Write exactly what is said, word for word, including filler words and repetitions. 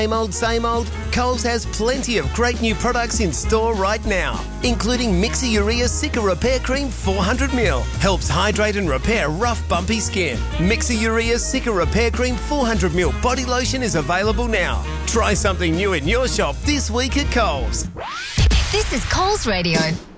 Same old, same old? Coles has plenty of great new products in store right now, including Mixer Urea Cica Repair Cream four hundred milliliters. Helps hydrate and repair rough, bumpy skin. Mixer Urea Cica Repair Cream four hundred milliliters body lotion is available now. Try something new in your shop this week at Coles. This is Coles Radio.